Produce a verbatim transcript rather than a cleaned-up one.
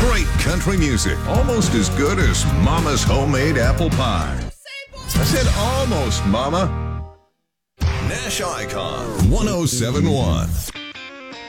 Great country music, almost as good as Mama's homemade apple pie. I said almost, Mama. Nash Icon one oh seven point one.